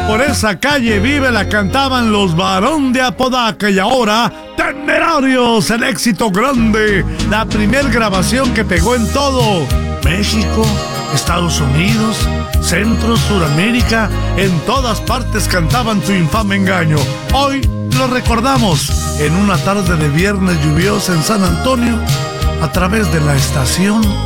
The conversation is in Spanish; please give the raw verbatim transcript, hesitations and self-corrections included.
por esa calle vive la cantaban los Barón de Apodaca y ahora Temerarios, el éxito grande, la primer grabación que pegó en todo México, Estados Unidos, Centro, Suramérica, en todas partes cantaban Tu infame engaño. Hoy lo recordamos en una tarde de viernes lluviosa en San Antonio a través de la estación